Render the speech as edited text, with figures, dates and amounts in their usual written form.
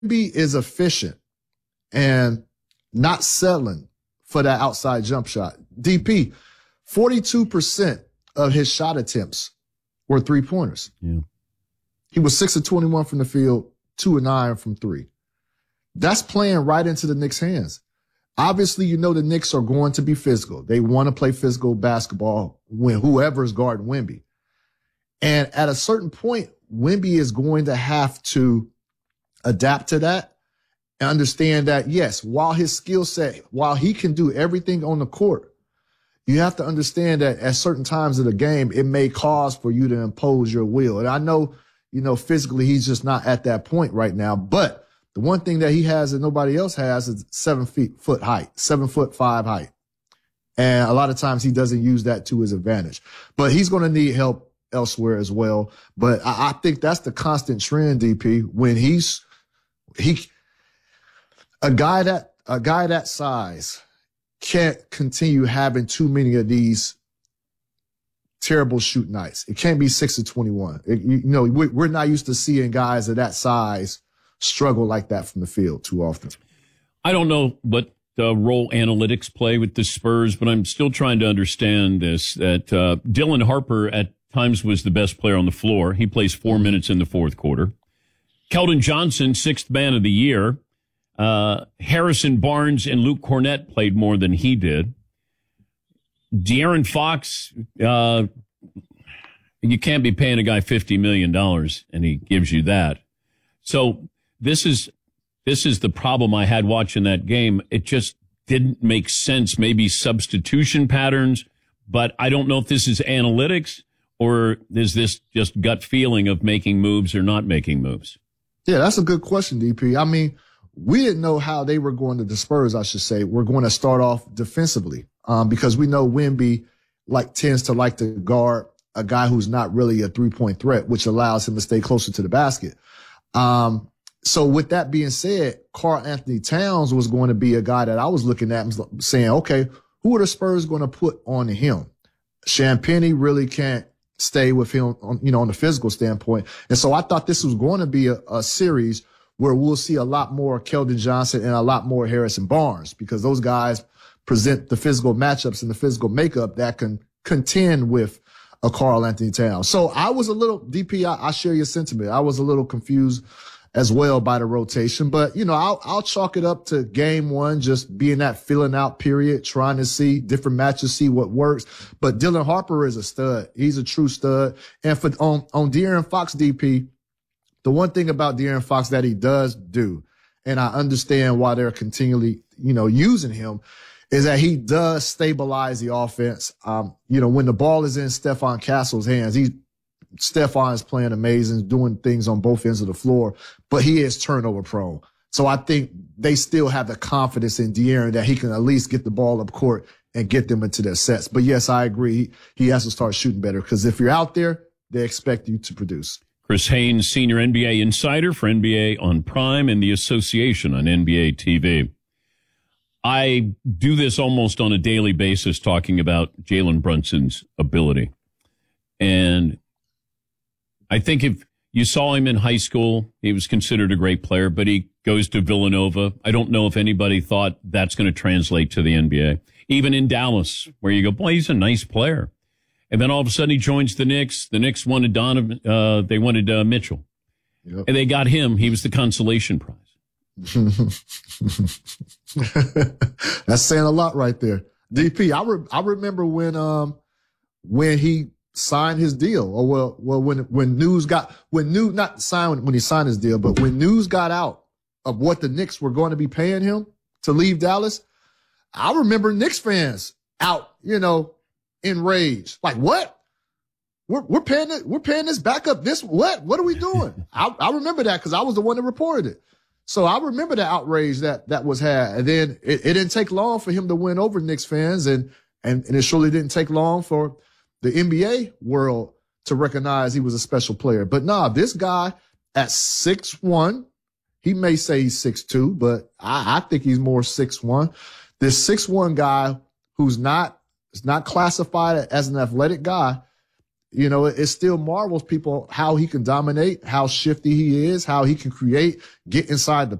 Wemby is efficient and not settling for that outside jump shot. DP, 42% of his shot attempts were three-pointers. Yeah. He was 6 of 21 from the field, 2 of 9 from three. That's playing right into the Knicks' hands. Obviously, you know the Knicks are going to be physical. They want to play physical basketball when whoever's guarding Wemby. And at a certain point, Wemby is going to have to adapt to that and understand that, yes, while his skill set, while he can do everything on the court, you have to understand that at certain times of the game, it may cause for you to impose your will. And I know, physically he's just not at that point right now. But the one thing that he has that nobody else has is 7-foot height, 7'5" height. And a lot of times he doesn't use that to his advantage. But he's going to need help elsewhere as well. But I think that's the constant trend, DP, when a guy that size can't continue having too many of these terrible shoot nights. It can't be 6 of 21. We're not used to seeing guys of that size struggle like that from the field too often. I don't know what role analytics play with the Spurs, but I'm still trying to understand this, that Dylan Harper at times was the best player on the floor. He plays 4 minutes in the fourth quarter. Keldon Johnson, sixth man of the year. Harrison Barnes and Luke Cornett played more than he did. De'Aaron Fox, you can't be paying a guy $50 million, and he gives you that. So this is the problem I had watching that game. It just didn't make sense. Maybe substitution patterns, but I don't know if this is analytics or is this just gut feeling of making moves or not making moves. Yeah, that's a good question, DP. I mean, we didn't know how they were going to, the Spurs, I should say, were going to start off defensively because we know Wemby tends to like to guard a guy who's not really a three-point threat, which allows him to stay closer to the basket. So with that being said, Karl Anthony Towns was going to be a guy that I was looking at and saying, okay, who are the Spurs going to put on him? Champagnie really can't stay with him on the physical standpoint. And so I thought this was going to be a series where we'll see a lot more Keldon Johnson and a lot more Harrison Barnes because those guys present the physical matchups and the physical makeup that can contend with a Karl Anthony Towns. So I was a little, DP, I share your sentiment. I was a little confused as well by the rotation, but I'll chalk it up to game one, just being that filling out period, trying to see different matches, see what works. But Dylan Harper is a stud. He's a true stud. And on De'Aaron Fox, DP, the one thing about De'Aaron Fox that he does do, and I understand why they're continually, using him, is that he does stabilize the offense. When the ball is in Stephon Castle's hands, Stephon is playing amazing, doing things on both ends of the floor, but he is turnover prone. So I think they still have the confidence in De'Aaron that he can at least get the ball up court and get them into their sets. But yes, I agree. He has to start shooting better because if you're out there, they expect you to produce. Chris Haynes, senior NBA insider for NBA on Prime and the Association on NBA TV. I do this almost on a daily basis talking about Jalen Brunson's ability. And I think if you saw him in high school, he was considered a great player, but he goes to Villanova. I don't know if anybody thought that's going to translate to the NBA. Even in Dallas, where you go, boy, he's a nice player. And then all of a sudden he joins the Knicks. The Knicks wanted they wanted Mitchell. Yep. And they got him. He was the consolation prize. That's saying a lot right there. DP, I remember when he signed his deal, or when news when he signed his deal, but when news got out of what the Knicks were going to be paying him to leave Dallas, I remember Knicks fans out, enraged. Like, what? We're paying this backup. What are we doing? I remember that because I was the one that reported it. So I remember the outrage that was had. And then it didn't take long for him to win over Knicks fans. And it surely didn't take long for the NBA world to recognize he was a special player. But this guy at 6'1", he may say he's 6'2", but I think he's more 6'1". This 6'1" guy who's not classified as an athletic guy You know, it still marvels people how he can dominate, how shifty he is, how he can create, get inside the